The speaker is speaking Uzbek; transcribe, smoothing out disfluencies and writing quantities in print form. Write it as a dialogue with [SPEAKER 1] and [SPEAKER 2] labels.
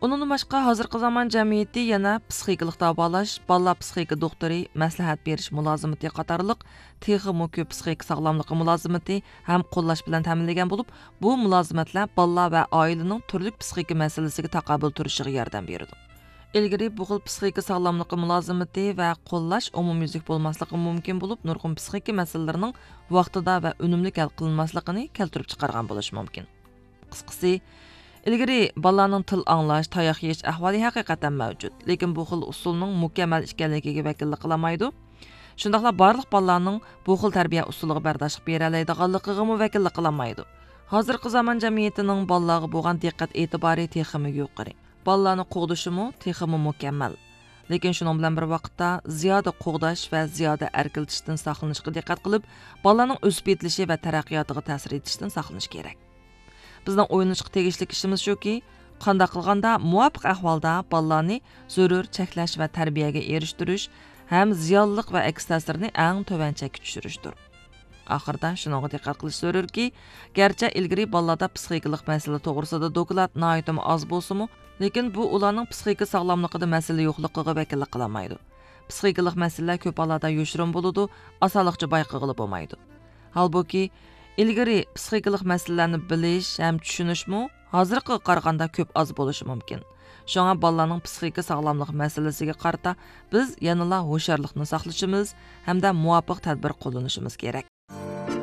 [SPEAKER 1] Undan başqa hozirgi zamon jamiyati yana psixikalik davolash, bolalar psixika doktori, maslahat berish mulozimati qatorliq texmo ko'p psixika sog'lomligi mulozimati ham qo'llash bilan ta'minlagan bo'lib, bu mulozimatlar bolalar va oilaning turli psixika masalasiga taqobil turishiga yordam beradi. Ilgari bu xil psixika sog'lomligi mulozimati va qo'llash umumyuzlik bo'lmasligi mumkin bo'lib, nurg'un psixika masalalarining vaqtida va unumli hal qilinmasligini keltirib chiqargan bo'lishi mumkin. Qisqasi, ilgari bolalarning til anglash, tayoq yeyish ahvoli haqiqatan mavjud, lekin bu xil usulning mukammal ekanligiga vakillik qilmaydi. Shundaqla barliq bolalarning bu xil tarbiya usuliga bardoshlik bera oladiganligiga vakillik qilmaydi. Hozirgi zamon jamiyatining bolalarga bo'lgan diqqat e'tibori texmi yuqori. Bolalarni qo'g'dishimi texmi mukammal. Lekin shuning bilan bir vaqtda ziyoda qo'g'dash va ziyoda erkiltishdan saqlanishga diqqat qilib, bolalarning o'sib yetilishi va taraqqiyotiga ta'sir etishdan saqlanish kerak. Bizning o'ylanishga tegishli ishimiz shuki, qanday qilganda muvofiq ahvolda bolalarni zarur cheklash va tarbiyaga erishtirish ham ziyonliq va aks ta'sirini eng tovanchaga tushirishdir. Oxirida shunga diqqat qilish zarurki, garchi ilgari bolalarda psixikalik masala to'g'risida doklad nihoyatda oz bo'lsa-mu, lekin bu ularning psixika sog'lomligida masala yo'qligiga vakillik qilmaydi. Psixikalik masalalar ko'p hollarda yoshirin bo'ladi, osonlikcha bayqag'ili bo'lmaydi. Halbuki ilgari psixikalik masalalarni bilish ham tushunishmi hozirga qaraganda ko'p oz bo'lishi mumkin. Shunga bolalarning psixika sog'lomligi masalasiga qarata biz yanada hushyorlikni saqlashimiz hamda muvofiq tadbir qo'llanishimiz kerak.